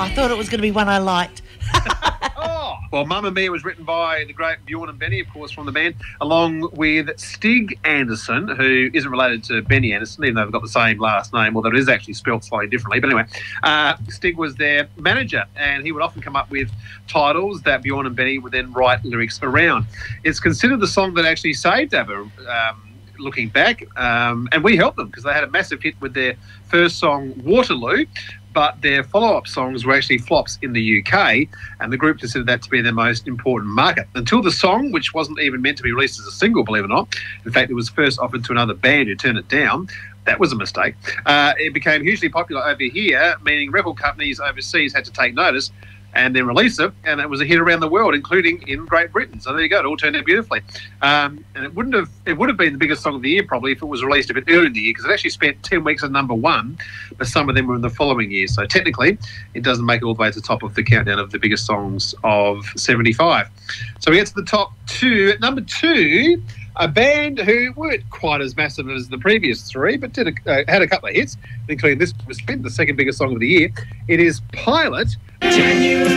I thought it was going to be one I liked. Well, Mamma Mia was written by the great Bjorn and Benny, of course, from the band, along with Stig Anderson, who isn't related to Benny Anderson, even though they've got the same last name, although it is actually spelt slightly differently. But anyway, Stig was their manager, and he would often come up with titles that Bjorn and Benny would then write lyrics around. It's considered the song that actually saved ABBA, looking back, and we helped them because they had a massive hit with their first song, Waterloo, but their follow-up songs were actually flops in the UK, and the group considered that to be their most important market. Until the song, which wasn't even meant to be released as a single, believe it or not, in fact, it was first offered to another band who turned it down. That was a mistake. It became hugely popular over here, meaning record companies overseas had to take notice and then release it, and it was a hit around the world, including in Great Britain. So there you go, it all turned out beautifully. And it would have been the biggest song of the year probably if it was released a bit earlier in the year, because it actually spent 10 weeks at number one, but some of them were in the following year. So technically, it doesn't make it all the way to the top of the countdown of the biggest songs of 75. So we get to the top two. At number two, a band who weren't quite as massive as the previous three, but had a couple of hits, including this was the second biggest song of the year. It is Pilot.